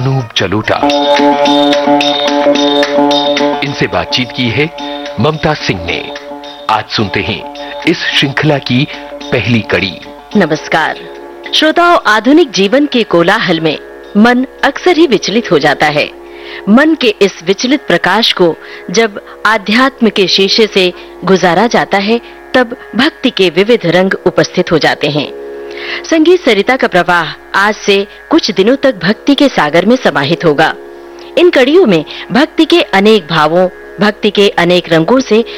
अनूप जलोटा। इनसे बातचीत की है ममता सिंह ने। आज सुनते हैं इस श्रृंखला की पहली कड़ी। नमस्कार श्रोताओं, आधुनिक जीवन के कोलाहल में मन अक्सर ही विचलित हो जाता है। मन के इस विचलित प्रकाश को जब आध्यात्म के शीशे से गुजारा जाता है, तब भक्ति के विविध रंग उपस्थित हो जाते हैं। संगीत सरिता का प्रवाह आज से कुछ दिनों तक भक्ति के सागर में समाहित होगा। इन कड़ियों में भक्ति के अनेक भावों, भक्ति के अनेक रंगों से